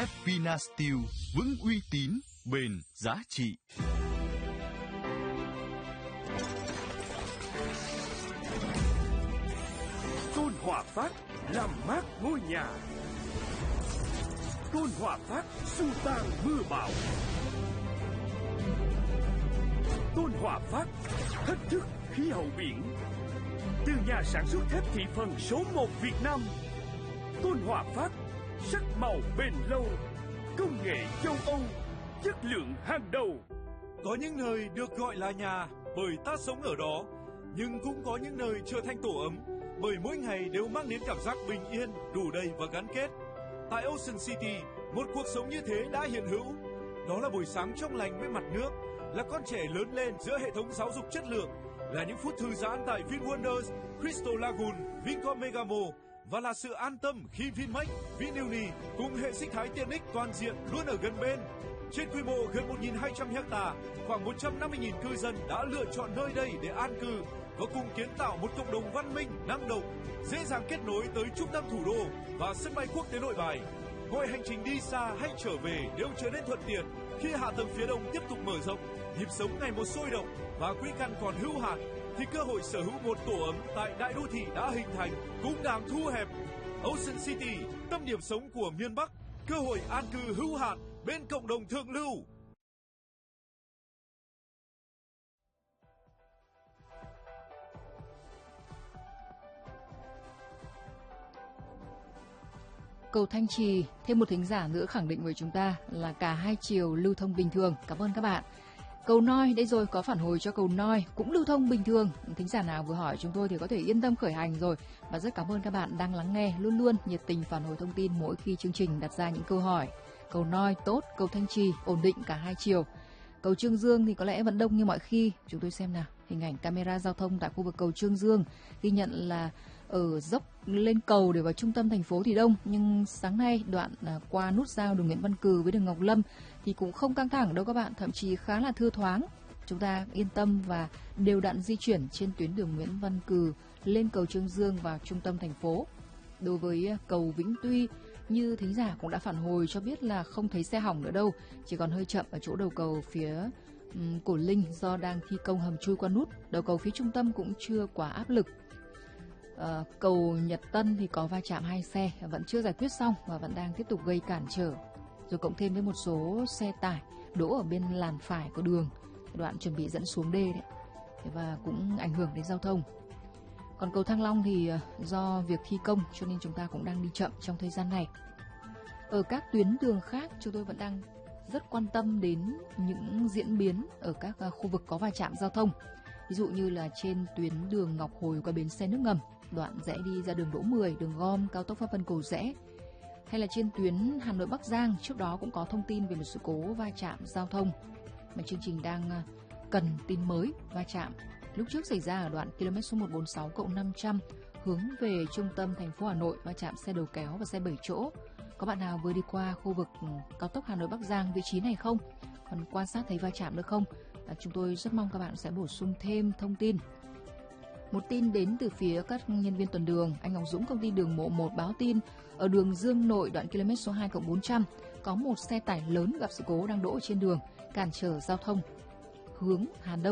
thép Vinasteel vững uy tín, bền giá trị. Tôn Hòa Phát làm mát ngôi nhà. Tôn Hòa Phát xua tan mưa bão. Tôn Hòa Phát thách thức khí hậu biển. Từ nhà sản xuất thép thị phần số 1 Việt Nam, Tôn Hòa Phát sắc màu bền lâu, công nghệ châu Âu, chất lượng hàng đầu. Có những nơi được gọi là nhà bởi ta sống ở đó, nhưng cũng có những nơi trở thành tổ ấm bởi mỗi ngày đều mang đến cảm giác bình yên, đủ đầy và gắn kết. Tại Ocean City, một cuộc sống như thế đã hiện hữu. Đó là buổi sáng trong lành bên mặt nước, là con trẻ lớn lên giữa hệ thống giáo dục chất lượng, là những phút thư giãn tại VinWonders, Crystal Lagoon, Vincom Megamo, và là sự an tâm khi Vinmec, Vinuni cùng hệ sinh thái tiện ích toàn diện luôn ở gần bên. Trên quy mô gần 1.200 ha, khoảng 150.000 cư dân đã lựa chọn nơi đây để an cư và cùng kiến tạo một cộng đồng văn minh, năng động, dễ dàng kết nối tới trung tâm thủ đô và sân bay quốc tế Nội Bài. Mọi hành trình đi xa hay trở về đều trở nên thuận tiện khi hạ tầng phía đông tiếp tục mở rộng, nhịp sống ngày một sôi động và quỹ căn còn hữu hạn, thì cơ hội sở hữu một tổ ấm tại đại đô thị đã hình thành cũng đang thu hẹp. Ocean City, tâm điểm sống của miền Bắc, cơ hội an cư hữu hạn bên cộng đồng thượng lưu. Cầu Thanh Trì, thêm một thính giả nữa khẳng định với chúng ta là cả hai chiều lưu thông bình thường. Cảm ơn các bạn. Cầu Noi, đây rồi, có phản hồi cho cầu Noi cũng lưu thông bình thường. Thính giả nào vừa hỏi chúng tôi thì có thể yên tâm khởi hành rồi. Và rất cảm ơn các bạn đang lắng nghe, luôn luôn nhiệt tình phản hồi thông tin mỗi khi chương trình đặt ra những câu hỏi. Cầu Noi tốt, cầu Thanh Trì ổn định cả hai chiều. Cầu Trương Dương thì có lẽ vẫn đông như mọi khi. Chúng tôi xem nào, hình ảnh camera giao thông tại khu vực cầu Trương Dương ghi nhận là ở dốc lên cầu để vào trung tâm thành phố thì đông, nhưng sáng nay đoạn qua nút giao đường Nguyễn Văn Cừ với đường Ngọc Lâm thì cũng không căng thẳng đâu các bạn, thậm chí khá là thưa thoáng. Chúng ta yên tâm và đều đặn di chuyển trên tuyến đường Nguyễn Văn Cừ lên cầu Trương Dương vào trung tâm thành phố. Đối với cầu Vĩnh Tuy, như thính giả cũng đã phản hồi cho biết là không thấy xe hỏng nữa đâu, chỉ còn hơi chậm ở chỗ đầu cầu phía Cổ Linh do đang thi công hầm chui qua nút. Đầu cầu phía trung tâm cũng chưa quá áp lực. Cầu Nhật Tân thì có va chạm 2 xe vẫn chưa giải quyết xong và vẫn đang tiếp tục gây cản trở, rồi cộng thêm với một số xe tải đỗ ở bên làn phải của đường, đoạn chuẩn bị dẫn xuống đê đấy, và cũng ảnh hưởng đến giao thông. Còn cầu Thăng Long thì do việc thi công cho nên chúng ta cũng đang đi chậm trong thời gian này. Ở các tuyến đường khác chúng tôi vẫn đang rất quan tâm đến những diễn biến ở các khu vực có va chạm giao thông. Ví dụ như là trên tuyến đường Ngọc Hồi qua bến xe nước ngầm, đoạn rẽ đi ra đường Đỗ 10, đường gom, cao tốc Pháp Vân Cầu Giẽ. Hay là trên tuyến Hà Nội Bắc Giang, trước đó cũng có thông tin về một sự cố va chạm giao thông mà chương trình đang cần tin mới va chạm. Lúc trước xảy ra ở đoạn km số 146+500 hướng về trung tâm thành phố Hà Nội, va chạm xe đầu kéo và xe 7 chỗ. Có bạn nào vừa đi qua khu vực cao tốc Hà Nội Bắc Giang vị trí này không? Còn quan sát thấy va chạm được không? Chúng tôi rất mong các bạn sẽ bổ sung thêm thông tin. Một tin đến từ phía các nhân viên tuần đường. Anh Ngọc Dũng, công ty đường bộ 1 báo tin ở đường Dương Nội đoạn km số 2+400 có một xe tải lớn gặp sự cố đang đỗ trên đường, cản trở giao thông hướng Hà Đông